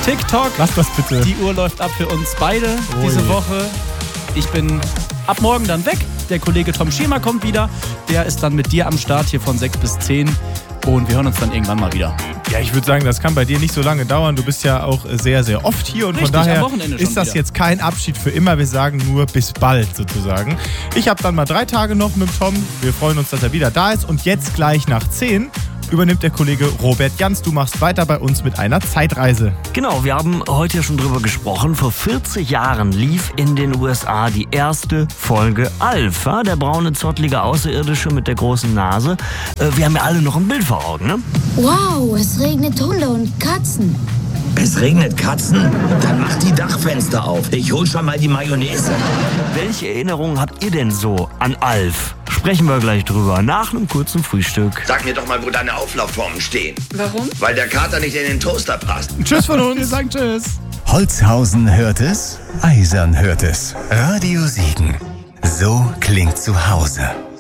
TikTok. Lass das bitte. Die Uhr läuft ab für uns beide diese Woche. Ich bin ab morgen dann weg. Der Kollege Tom Schiemer kommt wieder. Der ist dann mit dir am Start hier von 6 bis 10. Und wir hören uns dann irgendwann mal wieder. Ja, ich würde sagen, das kann bei dir nicht so lange dauern. Du bist ja auch sehr, sehr oft hier. Und Richtig, von daher am Wochenende schon ist das wieder. jetzt kein Abschied für immer. Wir sagen nur bis bald sozusagen. Ich habe dann mal 3 Tage noch mit Tom. Wir freuen uns, dass er wieder da ist. Und jetzt gleich nach 10 übernimmt der Kollege Robert Jans. Du machst weiter bei uns mit einer Zeitreise. Genau, wir haben heute ja schon drüber gesprochen. Vor 40 Jahren lief in den USA die erste Folge Alf. Ja, der braune, zottlige Außerirdische mit der großen Nase. Wir haben ja alle noch ein Bild vor Augen, ne? Wow, es regnet Hunde und Katzen. Es regnet Katzen? Dann mach die Dachfenster auf. Ich hol schon mal die Mayonnaise. Welche Erinnerungen habt ihr denn so an Alf? Sprechen wir gleich drüber, nach einem kurzen Frühstück. Sag mir doch mal, wo deine Auflaufformen stehen. Warum? Weil der Kater nicht in den Toaster passt. Tschüss von uns. Wir sagen Tschüss. Holzhausen hört es, Eisern hört es. Radio Siegen. So klingt zu Hause.